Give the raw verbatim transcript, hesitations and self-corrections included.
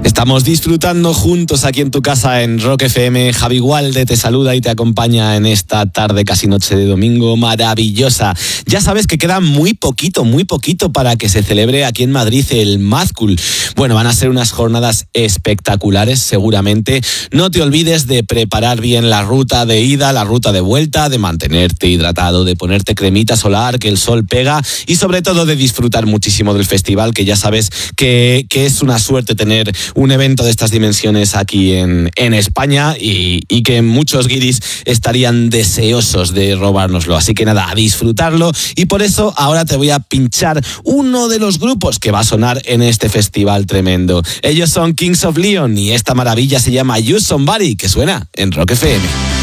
Estamos disfrutando juntos aquí en tu casa en Rock F M. Javi Gualde te saluda y te acompaña en esta tarde, casi noche de domingo, maravillosa. Ya sabes que queda muy poquito, muy poquito para que se celebre aquí en Madrid el Mad-Cool. Bueno, van a ser unas jornadas espectaculares, seguramente. No te olvides de preparar bien la ruta de ida, la ruta de vuelta, de mantenerte hidratado, de ponerte cremita solar, que el sol pega, y sobre todo de disfrutar muchísimo del festival, que ya sabes que, que es una suerte tener un evento de estas dimensiones aquí en, en España y, y que muchos guiris estarían deseosos de robárnoslo. Así que nada, a disfrutarlo, y por eso ahora te voy a pinchar uno de los grupos que va a sonar en este festival tremendo. Ellos son Kings of Leon y esta maravilla se llama You Somebody, que suena en Rock F M.